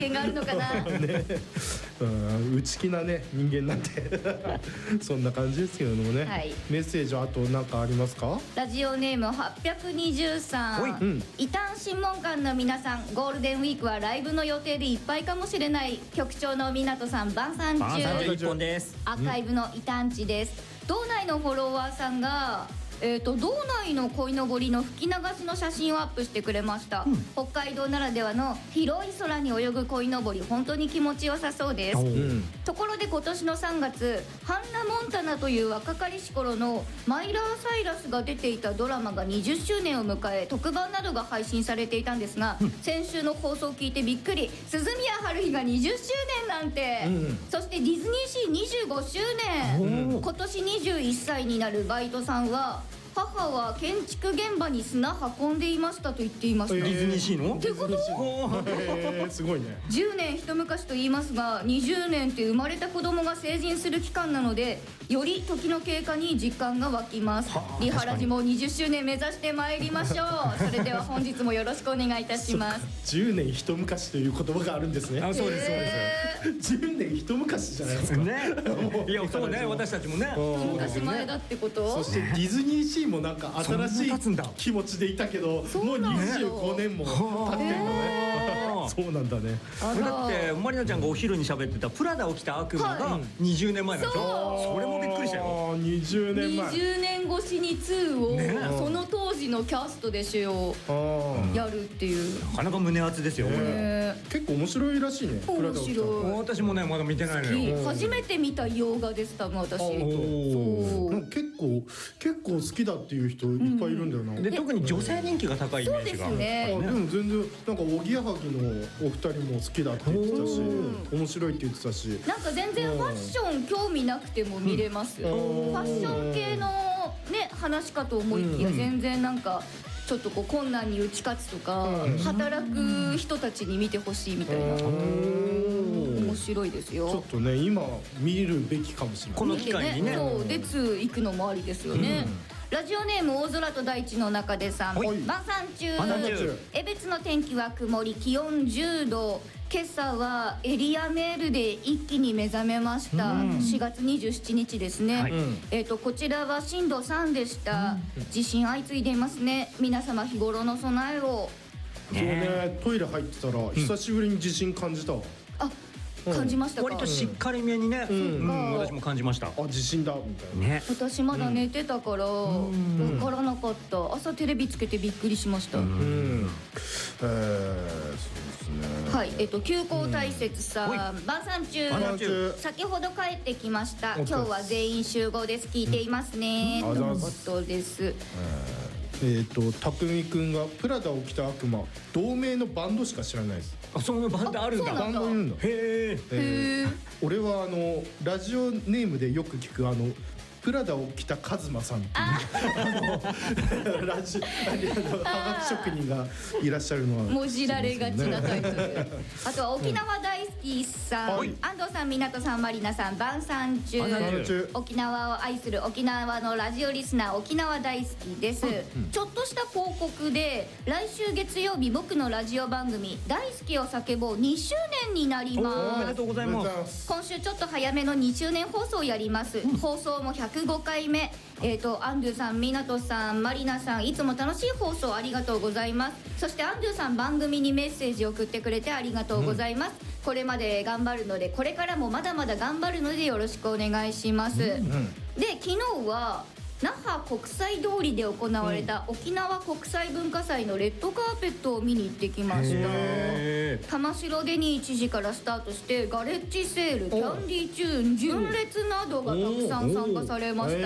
見があるのかなね、内気なね人間なんてそんな感じですけれどもね、 はい、 メッセージはあと何かありますか？ ラジオネーム820さん、異端審問官の皆さん、ゴールデンウィークはライブの予定でいっぱいかもしれない。局長の湊さん、晩餐中。 1本です。 アーカイブの異端地です。道内のフォロワーさんが道内の鯉のぼりの吹き流しの写真をアップしてくれました、北海道ならではの広い空に泳ぐ鯉のぼり、本当に気持ちよさそうです、ところで今年の3月、ハンナ・モンタナという若かりし頃のマイラー・サイラスが出ていたドラマが20周年を迎え、特番などが配信されていたんですが、先週の放送を聞いてびっくり。鈴宮春日が20周年なんて、そしてディズニーシー25周年、今年21歳になるバイトさんは、母は建築現場に砂運んでいましたと言っていました。 ディズニーシーのってことすごいね。 10年一昔と言いますが、20年って生まれた子供が成人する期間なので、より時の経過に実感が湧きます。リハラジも20周年目指してまいりましょう。それでは本日もよろしくお願いいたします。 10年一昔という言葉があるんですね。 あ、そうですそうです。 10年一昔じゃないですかね。いや、そうね、私たちもね、 昔前だってこと。 そしてディズニーシーもなんか新しい気持ちでいたけど、もう25年も経ってるのね。そうなんだね。 だってまりなちゃんがお昼に喋ってたプラダを着た悪魔が20年前なんでしょ。それもびっくりしたよ。 20年前、 20年越しに2をその当時のキャストでしようやるっていう、 なかなか胸熱ですよ。 結構面白いらしいね。 面白い。 私もねまだ見てないのよ。 初めて見た洋画です、多分私。 結構好きだっていう人いっぱいいるんだよな。 で、特に女性人気が高いイメージが。 そうですね。 でも全然なんかおぎやはぎのお二人も好きだって言ってたし、面白いって言ってたし、 なんか全然ファッション興味なくても見れます。ファッション系のね話かと思いきや、全然なんかちょっとこう困難に打ち勝つとか、働く人たちに見てほしいみたいな。面白いですよ。 ちょっとね今見るべきかもしれない。 この機会にね。 そうで2行くのもありですよね。ラジオネーム大空と大地の中でさん、晩餐中。江別の天気は曇り、気温10度。今朝はエリアメールで一気に目覚めました。4月27日ですね。こちらは震度3でした。地震相次いでいますね。皆様日頃の備えを。 そうね、トイレ入ってたら久しぶりに地震感じた。 感じましたか。 割としっかりめにね、私も感じました。 あ、地震だみたいなね。 私まだ寝てたから分からなかった。朝テレビつけてびっくりしました。そうですね。はい、休校大切さん、晩餐中。先ほど帰ってきました。今日は全員集合です。聞いていますね。とのことです。 たくみくんがプラダを着た悪魔、同名のバンドしか知らないです。 あ、そのバンドあるんだ。 バンドいるんだ。へえ。俺はラジオネームでよく聞くプラダを着たカズマさんっていうラジはがき職人がいらっしゃるのはもじられがちなタイトル。あとは沖縄大好きさん、安藤さん、湊さん、まりなさん、晩餐中。沖縄を愛する沖縄のラジオリスナー、沖縄大好きです。ちょっとした広告で、来週月曜日僕のラジオ番組大好きを叫ぼう2周年になります。 おめでとうございます。 今週ちょっと早めの2周年放送をやります。放送も105回目。アンドゥさん、湊さん、まりなさん、いつも楽しい放送ありがとうございます。そしてアンドゥさん、番組にメッセージを送ってくれてありがとうございます。これまで頑張るので、これからもまだまだ頑張るのでよろしくお願いします。で、昨日は那覇国際通りで行われた沖縄国際文化祭のレッドカーペットを見に行ってきました。玉城で1時からスタートして、ガレッジセール、キャンディーチューン、純烈などがたくさん参加されました。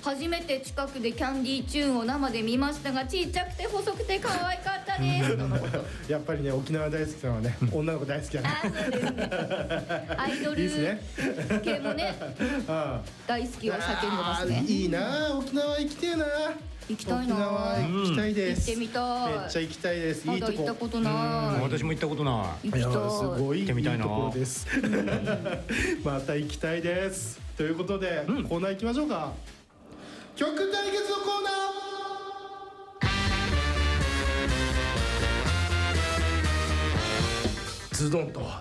初めて近くでキャンディーチューンを生で見ましたが、ちっちゃくて細くて可愛かったですとのこと。 やっぱりね、沖縄大好きさんはね、女の子大好きだね。 あ、そうですね。アイドル系もね、大好きを叫んでますね。 いいな、沖縄行きてえな。 行きたいな。 沖縄行きたいです。 行ってみたい。 めっちゃ行きたいです。 まだ行ったことない。 私も行ったことない。 行きたい。 すごいいいとみたいなころです。また行きたいです。ということで、コーナー行きましょうか。曲対決のコーナー。 ズドンと